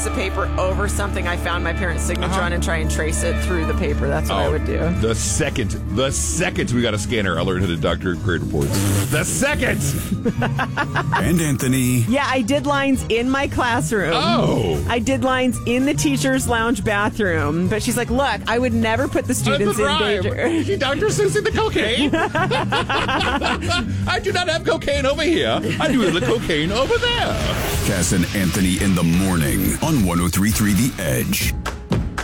of paper over something I found my parents' signature on and try and trace it through the paper. That's what I would do. The second we got a scanner alert to the Dr. Grade reports. The second! And Anthony. Yeah, I did lines in my classroom. Oh! I did lines in the teacher's lounge bathroom. But she's like, look, I would never put the students in danger. She Dr. Seuss the cocaine. I do not have cocaine over here. I do the cocaine over there. Cass and Anthony in the morning on 103.3 The Edge.